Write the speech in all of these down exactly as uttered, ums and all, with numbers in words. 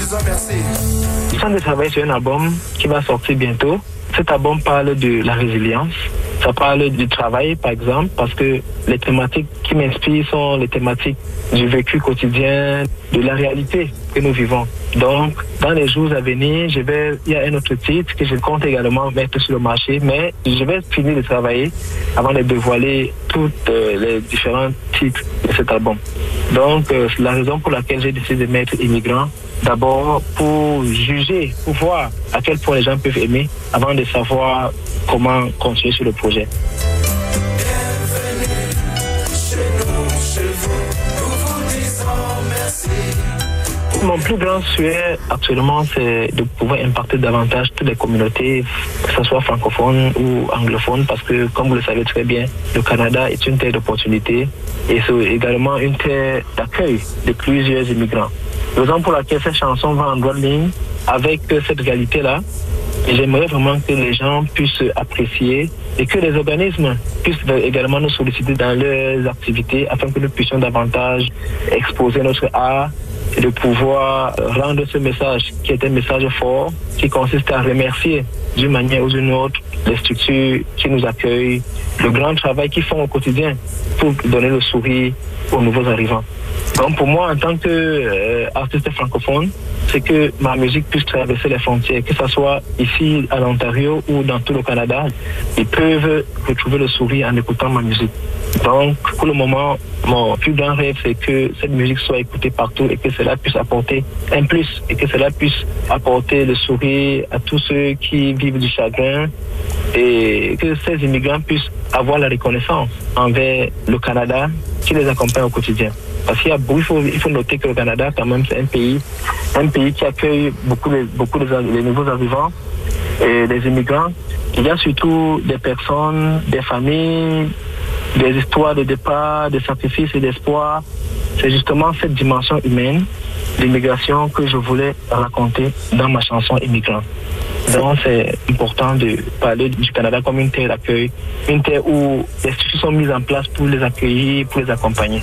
Je suis en train de travailler sur un album qui va sortir bientôt. Cet album parle de la résilience. Ça parle du travail, par exemple, parce que les thématiques qui m'inspirent sont les thématiques du vécu quotidien, de la réalité que nous vivons. Donc, dans les jours à venir, je vais, il y a un autre titre que je compte également mettre sur le marché, mais je vais finir de travailler avant de dévoiler tous euh, les différents titres de cet album. Donc, euh, c'est la raison pour laquelle j'ai décidé de mettre Immigrant. D'abord, pour juger, pour voir à quel point les gens peuvent aimer avant de savoir comment continuer sur le projet. Bienvenue chez nous, chez vous, nous vous disons merci. Mon plus grand souhait actuellement, c'est de pouvoir impacter davantage toutes les communautés, que ce soit francophones ou anglophones, parce que, comme vous le savez très bien, le Canada est une terre d'opportunités et c'est également une terre d'accueil de plusieurs immigrants. Raison pour laquelle cette chanson va en droite ligne avec cette réalité-là. Et j'aimerais vraiment que les gens puissent apprécier et que les organismes puissent également nous solliciter dans leurs activités afin que nous puissions davantage exposer notre art et de pouvoir rendre ce message qui est un message fort, qui consiste à remercier d'une manière ou d'une autre les structures qui nous accueillent, le grand travail qu'ils font au quotidien pour donner le sourire aux nouveaux arrivants. Donc pour moi, en tant qu'artiste euh, francophone, c'est que ma musique puisse traverser les frontières, que ce soit ici à l'Ontario ou dans tout le Canada. Ils peuvent retrouver le sourire en écoutant ma musique. Donc pour le moment, mon plus grand rêve, c'est que cette musique soit écoutée partout et que cela puisse apporter un plus et que cela puisse apporter le sourire à tous ceux qui vivent du chagrin et que ces immigrants puissent avoir la reconnaissance envers le Canada qui les accompagne au quotidien. Parce qu'il y a, il faut, il faut noter que le Canada, quand même, c'est un pays, un pays qui accueille beaucoup de, beaucoup de les nouveaux arrivants et des immigrants. Il y a surtout des personnes, des familles, des histoires de départ, de sacrifices et d'espoir. C'est justement cette dimension humaine, l'immigration, que je voulais raconter dans ma chanson Immigrant. Donc c'est important de parler du Canada comme une terre d'accueil, une terre où les structures sont mises en place pour les accueillir, pour les accompagner.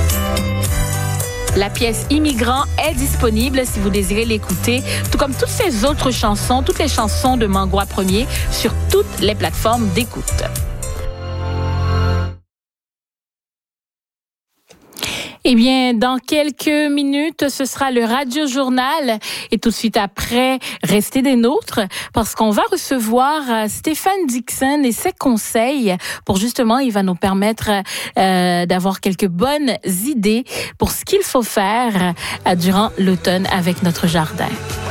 La pièce Immigrant est disponible si vous désirez l'écouter, tout comme toutes ces autres chansons, toutes les chansons de Mangwa Premier sur toutes les plateformes d'écoute. Eh bien, dans quelques minutes, ce sera le Radio Journal. Et tout de suite après, restez des nôtres parce qu'on va recevoir Stéphane Dixon et ses conseils pour justement, il va nous permettre euh, d'avoir quelques bonnes idées pour ce qu'il faut faire euh, durant l'automne avec notre jardin.